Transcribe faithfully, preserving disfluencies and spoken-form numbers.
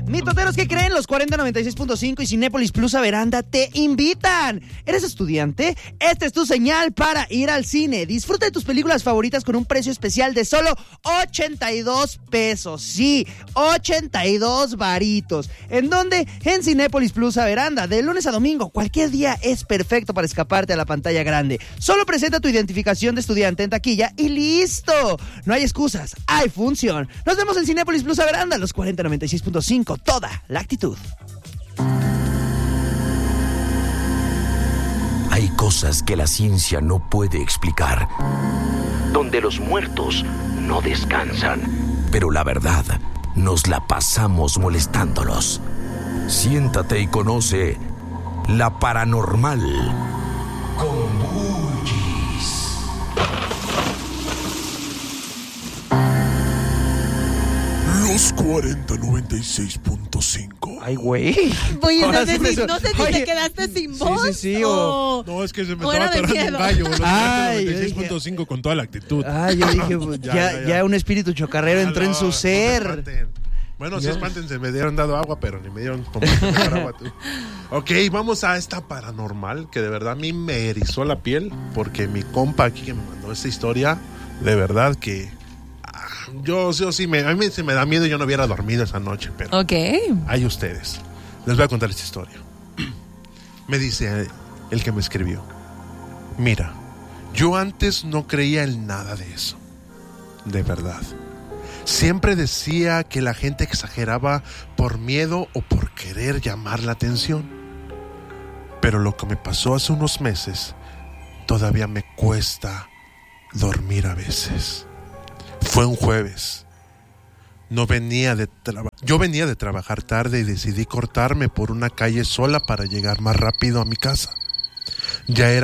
Mitoteros, ¿qué creen? Los cuarenta noventa y seis punto cinco y Cinépolis Plus a Veranda te invitan. ¿Eres estudiante? Esta es tu señal para ir al cine. Disfruta de tus películas favoritas con un precio especial de solo ochenta y dos pesos. Sí, ochenta y dos varitos. ¿En dónde? En Cinépolis Plus a Veranda. De lunes a domingo, cualquier día es perfecto para escaparte a la pantalla grande. Solo presenta tu identificación de estudiante en taquilla y listo. No hay excusas, hay función. Nos vemos en Cinépolis Plus a Veranda, los cuarenta noventa y seis punto cinco. Toda la actitud. Hay cosas que la ciencia no puede explicar, donde los muertos no descansan, pero la verdad nos la pasamos molestándolos. Siéntate y conoce la paranormal con Bullis. Los cuarenta noventa y seis punto cinco. Ay, güey. Oye, no Ahora sé, sí si, me- no sé si Oye, te quedaste sin voz. sí, sí, o- No, es que se me o estaba era de atorando un miedo. gallo. Los Ay, noventa y seis punto cinco con toda la actitud. Ay, yo dije, pues, Ya, ya, ya, ya, ya. un espíritu chocarrero entró Ah, en no, su no se ser. espanten. Bueno, sí, Ya. espántense, me dieron dado agua, pero ni me dieron como que tomar agua tú. Ok, vamos a esta paranormal que de verdad a mí me erizó la piel porque mi compa aquí que me mandó esta historia, de verdad que ah, yo, yo sí me, a mí se me da miedo y yo no hubiera dormido esa noche, pero Ok. hay ustedes. Les voy a contar esta historia. Me dice el que me escribió: mira, yo antes no creía en nada de eso. De verdad. Siempre decía que la gente exageraba por miedo o por querer llamar la atención. Pero lo que me pasó hace unos meses todavía me cuesta dormir a veces. Fue un jueves. No venía de traba- Yo venía de trabajar tarde y decidí cortarme por una calle sola para llegar más rápido a mi casa. Ya era